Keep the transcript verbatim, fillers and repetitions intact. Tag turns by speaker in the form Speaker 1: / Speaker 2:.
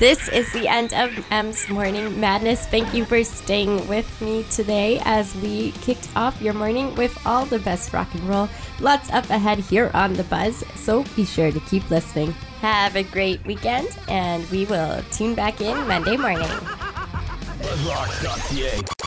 Speaker 1: This is the end of M's Morning Madness. Thank you for staying with me today as we kicked off your morning with all the best rock and roll. Lots up ahead here on The Buzz, so be sure to keep listening. Have a great weekend, and we will tune back in Monday morning.
Speaker 2: Buzzrocks dot c a